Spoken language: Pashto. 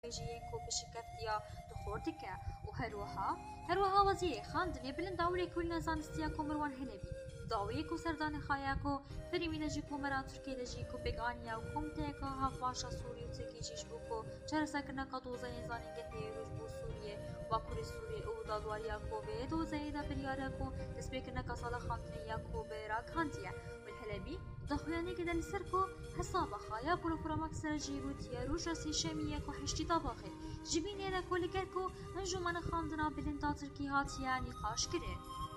جيكو بشكفتيا دخورتك وهروها وزير خاندني بلند داوري كلنا زانستياكو مروان هلبي داويكو سردان خاياكو فريمينا جيكو مرا تركي لجيكو بيغانيا وكومتيكا هاف باشا سوري وتركي جيشبوكو چرسا كنا قطوزا يزاني قهي روجبو سوريا واكوري سوريا او دادوارياكو بيدو زايدا بريارياكو تسبيكنا كسالا خاندنياكو بيراك هانتيا والهلبي دخوياني كده لسركو حسابا خايا بروغرامك سرجيبو تيا روجا سي شامياكو حشتي طباخي جبيني لكو لكركو انجو من خاندنا بلندا تركي هاتيا نقاش كرين